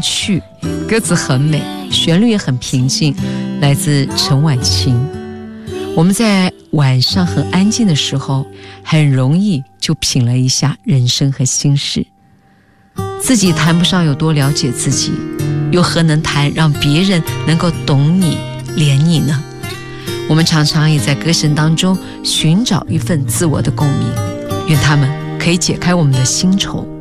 去》，歌词很美，旋律也很平静，来自陈婉晴。我们在晚上很安静的时候，很容易就品了一下人生和心事。自己谈不上有多了解自己，又何能谈让别人能够懂你、怜你呢？我们常常也在歌声当中寻找一份自我的共鸣，愿他们可以解开我们的心愁。